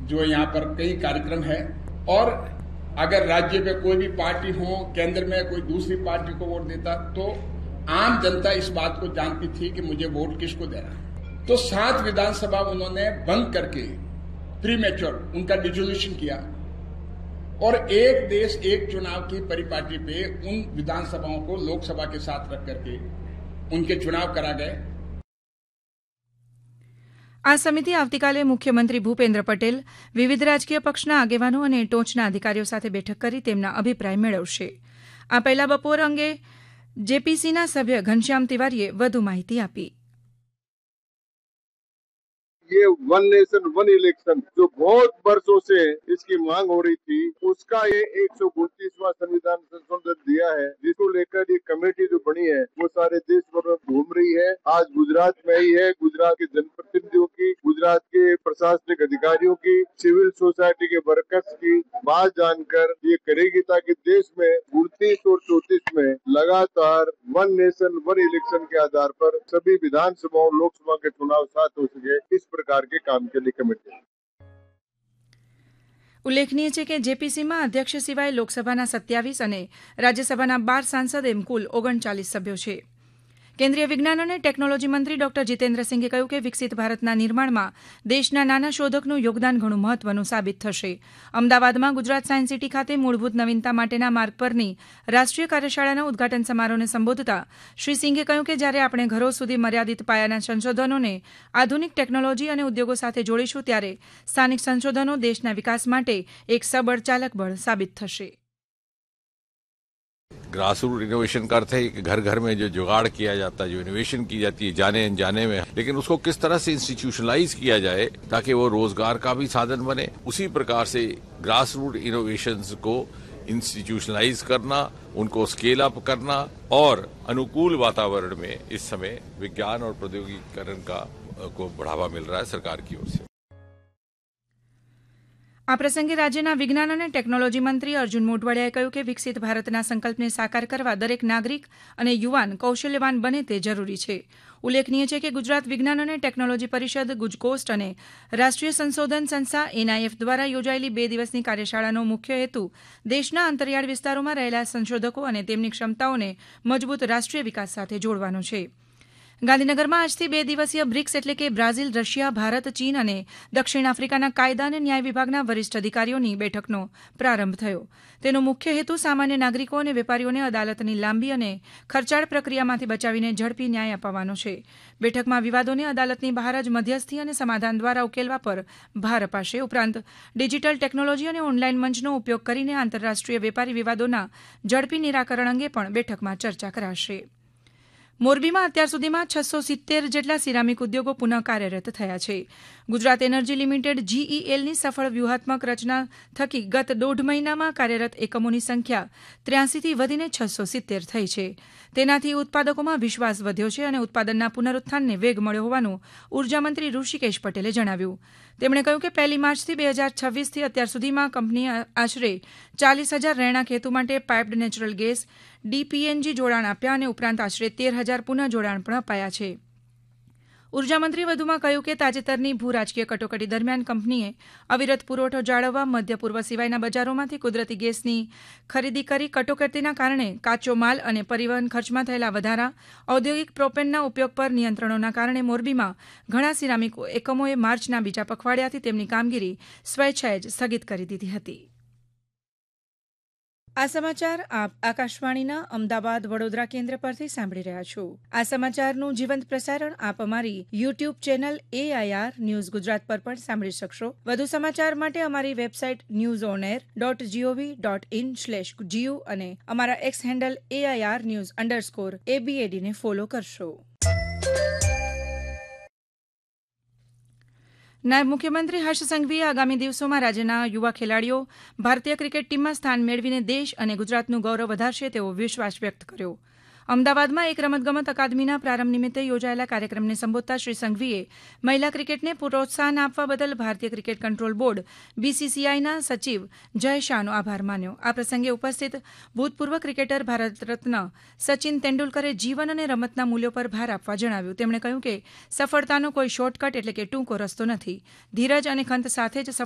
जो यहाँ पर कई कार्यक्रम है और अगर राज्य में कोई भी पार्टी हो, केंद्र में कोई दूसरी पार्टी को वोट देता तो आम जनता इस बात को जानती थी कि मुझे वोट किसको देना है। तो 7 विधानसभा उन्होंने बंद करके प्रीमेच्योर उनका डिसोल्यूशन किया और एक देश एक चुनाव की परिपाटी पे उन विधानसभाओं को लोकसभा के साथ रख करके उनके चुनाव करा गए। આ સમિતિ આવતીકાલે મુખ્યમંત્રી ભૂપેન્દ્ર પટેલ, વિવિધ રાજકીય પક્ષના આગેવાનો અને ટોચના અધિકારીઓ સાથે બેઠક કરી તેમના અભિપ્રાય મેળવશે. આ પહેલા બપોર અંગે જેપીસીના સભ્ય ઘનશ્યામ તિવારીએ વધુ માહિતી આપી. ये वन नेशन वन इलेक्शन जो बहुत वर्षों से इसकी मांग हो रही थी, उसका ये 129वां संविधान संशोधन दिया है, जिसको लेकर ये कमेटी जो बनी है वो सारे देश भर में घूम रही है. आज गुजरात में ही है, गुजरात के जनप्रतिनिधियों की, गुजरात के प्रशासनिक अधिकारियों की, सिविल सोसाइटी के वर्कर्स की बात जानकर ये करेगी ताकि देश में 29 और 34 में लगातार वन नेशन वन इलेक्शन के आधार पर सभी विधानसभाओं लोकसभा के चुनाव साथ हो सके, इस प्रकार के काम के लिए कमेटी. ઉલ્લેખનીય છે કે જેપીસીમાં અધ્યક્ષ સિવાય લોકસભાના 27 અને રાજ્યસભાના 12 સાંસદ એમ કુલ 39 સભ્યો છે. કેન્દ્રીય વિજ્ઞાન અને ટેકનોલોજી મંત્રી ડોક્ટર જીતેન્દ્રસિંઘે કહ્યું કે વિકસિત ભારતના નિર્માણમાં દેશના નાના શોધકનું યોગદાન ઘણું મહત્વનું સાબિત થશે. અમદાવાદમાં ગુજરાત સાયન્સ સિટી ખાતે મૂળભૂત નવીનતા માટેના માર્ગ પરની રાષ્ટ્રીય કાર્યશાળાના ઉદઘાટન સમારોહને સંબોધતા શ્રી સિંઘે કહ્યું કે જ્યારે આપણે ઘરો સુધી મર્યાદિત પાયાના સંશોધનોને આધુનિક ટેકનોલોજી અને ઉદ્યોગો સાથે જોડીશું ત્યારે સ્થાનિક સંશોધનો દેશના વિકાસ માટે એક સબળ ચાલક બળ સાબિત થશે. ग्रास रूट इनोवेशन का अर्थ है कि घर घर में जो जुगाड़ किया जाता है, जो इनोवेशन की जाती है जाने अनजाने में, लेकिन उसको किस तरह से इंस्टीट्यूशनलाइज किया जाए ताकि वो रोजगार का भी साधन बने. उसी प्रकार से ग्रास रूट इनोवेशंस को इंस्टीट्यूशनलाइज करना, उनको स्केल अप करना और अनुकूल वातावरण में इस समय विज्ञान और प्रौद्योगिकीकरण का को बढ़ावा मिल रहा है सरकार की ओर से. આ પ્રસંગે રાજ્યના વિજ્ઞાન અને ટેકનોલોજી મંત્રી અર્જુન મોઢવાડિયાએ કહ્યું કે વિકસિત ભારતના સંકલ્પને સાકાર કરવા દરેક નાગરિક અને યુવાન કૌશલ્યવાન બને તે જરૂરી છે. ઉલ્લેખનીય છે કે ગુજરાત વિજ્ઞાન અને ટેકનોલોજી પરિષદ, ગુજકોસ્ટ અને રાષ્ટ્રીય સંશોધન સંસ્થા એનઆઈએફ દ્વારા યોજાયેલી 2 દિવસની કાર્યશાળાનો મુખ્ય હેતુ દેશના અંતરિયાળ વિસ્તારોમાં રહેલા સંશોધકો અને તેમની ક્ષમતાઓને મજબૂત રાષ્ટ્રીય વિકાસ સાથે જોડવાનો છે. ગાંધીનગરમાં આજથી 2 દિવસીય બ્રિક્સ એટલે કે બ્રાઝિલ, રશિયા, ભારત, ચીન અને દક્ષિણ આફ્રિકાના કાયદા અને ન્યાય વિભાગના વરિષ્ઠ અધિકારીઓની બેઠકનો પ્રારંભ થયો. તેનો મુખ્ય હેતુ સામાન્ય નાગરિકો અને વેપારીઓને અદાલતની લાંબી અને ખર્ચાળ પ્રક્રિયામાંથી બચાવીને ઝડપી ન્યાય અપાવવાનો છે. બેઠકમાં વિવાદોને અદાલતની બહાર જ મધ્યસ્થી અને સમાધાન દ્વારા ઉકેલવા પર ભાર અપાશે. ઉપરાંત ડિજિટલ ટેકનોલોજી અને ઓનલાઈન મંચનો ઉપયોગ કરીને આંતરરાષ્ટ્રીય વેપારી વિવાદોના ઝડપી નિરાકરણ અંગે પણ બેઠકમાં ચર્ચા કરાશે. મોરબીમાં અત્યાર સુધીમાં 670 જેટલા સિરામિક ઉદ્યોગો પુનઃ કાર્યરત થયા છે. ગુજરાત એનર્જી લિમિટેડ જીઈએલની સફળ વ્યૂહાત્મક રચના થકી ગત 1.5 મહિનામાં કાર્યરત એકમોની સંખ્યા 83થી વધીને 670 થઈ છે. તેનાથી ઉત્પાદકોમાં વિશ્વાસ વધ્યો છે અને ઉત્પાદનના પુનરુત્થાનને વેગ મળ્યો હોવાનું ઉર્જામંત્રી ઋષિકેશ પટેલે જણાવ્યું. તેમણે કહ્યું કે 1 માર્ચથી 2026થી અત્યાર સુધીમાં કંપનીએ આશરે 40,000 રહેણાંક હેતુ માટે પાઇપ્ડ નેચરલ ગેસ ડીપીએનજી જોડાણ આપ્યા અને ઉપરાંત આશરે 13,000 પુનઃ જોડાણ પણ અપાયા છે. ઉર્જામંત્રીએ વધુમાં કહ્યું કે તાજેતરની ભૂ રાજકીય કટોકટી દરમિયાન કંપનીએ અવિરત પુરવઠો જાળવવા મધ્ય પૂર્વ સિવાયના બજારોમાંથી કુદરતી ગેસની ખરીદી કરી કટોકટીના કારણે કાચો માલ અને પરિવહન ખર્ચમાં થયેલા વધારા, ઔદ્યોગિક પ્રોપેનના ઉપયોગ પર નિયંત્રણોના કારણે મોરબીમાં ઘણા સિરામિક એકમોએ માર્ચના બીજા પખવાડિયાથી તેમની કામગીરી સ્વેચ્છાએ જ સ્થગિત કરી દીધી હતી. આ સમાચાર આપ આકાશવાણીના અમદાવાદ વડોદરા કેન્દ્ર પરથી સાંભળી રહ્યા છો. આ સમાચારનું જીવંત પ્રસારણ આપ અમારી YouTube channel AIR news Gujarat પર પણ સાંભળી શકશો. વધુ સમાચાર માટે અમારી વેબસાઇટ newsonair.gov.in/gu અને અમારા એક્સ હેન્ડલ AIR_news_ ને ફોલો કરશો. નાયબ મુખ્યમંત્રી હર્ષ સંઘવીએ આગામી દિવસોમાં રાજ્યના યુવા ખેલાડીઓ ભારતીય ક્રિકેટ ટીમમાં સ્થાન મેળવીને દેશ અને ગુજરાતનું ગૌરવ વધારશે તેવો વિશ્વાસ વ્યક્ત કર્યો. અમદાવાદમાં એક રમતગમત અકાદમીના પ્રારંભ નિમિત્તે યોજાયેલા કાર્યક્રમને સંબોધતા શ્રી સંઘવીએ મહિલા ક્રિકેટને પ્રોત્સાહન આપવા બદલ ભારતીય ક્રિકેટ કંટ્રોલ બોર્ડ BCCIના સચિવ જય શાહનો આભાર માન્યો. આ પ્રસંગે ઉપસ્થિત ભૂતપૂર્વ ક્રિકેટર ભારત રત્ન સચિન તેંડુલકરે જીવન અને રમતના મૂલ્યો પર ભાર આપવા જણાવ્યું. તેમણે કહ્યું કે સફળતાનો કોઈ શોર્ટકટ એટલે કે ટૂંકો રસ્તો નથી. ધીરજ અને ખંત સાથે જ